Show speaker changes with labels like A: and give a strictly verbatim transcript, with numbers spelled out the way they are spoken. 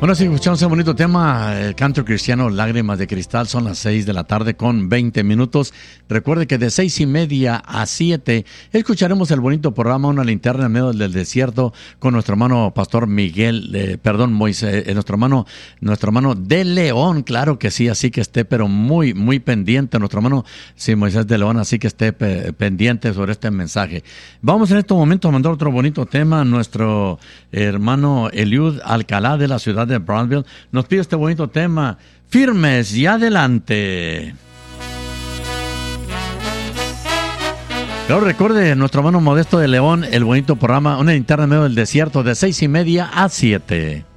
A: Bueno, sí, escuchamos ese bonito tema, el canto cristiano Lágrimas de Cristal. Son las seis de la tarde con veinte minutos. Recuerde que de seis y media a siete escucharemos el bonito programa Una linterna en medio del desierto con nuestro hermano Pastor Miguel, eh, perdón, Moisés, eh, nuestro hermano, nuestro hermano de León, claro que sí, así que esté, pero muy, muy pendiente, nuestro hermano, sí, Moisés de León, así que esté pe- pendiente sobre este mensaje. Vamos en este momento a mandar otro bonito tema. Nuestro hermano Eliud Alcalá de la ciudad de Brownsville nos pide este bonito tema, Firmes y Adelante. Pero recuerde, nuestro hermano Modesto de León, el bonito programa Una linterna en medio del desierto de seis y media a siete.